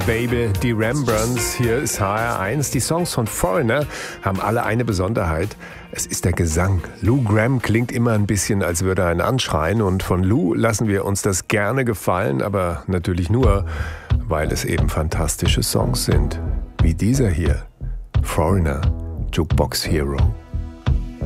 Baby, die Rembrandts, hier ist HR1. Die Songs von Foreigner haben alle eine Besonderheit. Es ist der Gesang. Lou Gramm klingt immer ein bisschen, als würde er einen anschreien. Und von Lou lassen wir uns das gerne gefallen, aber natürlich nur, weil es eben fantastische Songs sind. Wie dieser hier. Foreigner, Jukebox Hero.